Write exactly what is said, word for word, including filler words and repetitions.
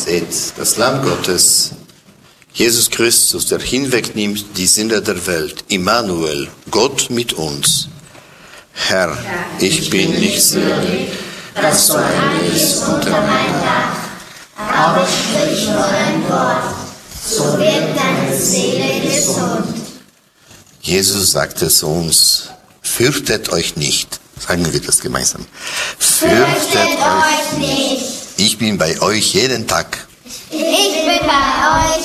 Seht, das Lamm Gottes, Jesus Christus, der hinwegnimmt die Sünde der Welt. Immanuel, Gott mit uns. Herr, ich bin nicht würdig, dass du eingehst unter mein Dach, aber sprich nur ein Wort, so wird deine Seele gesund. Jesus sagte zu uns, fürchtet euch nicht. Sagen wir das gemeinsam. Fürchtet, fürchtet euch nicht. Ich bin bei euch jeden Tag. Ich bin bei euch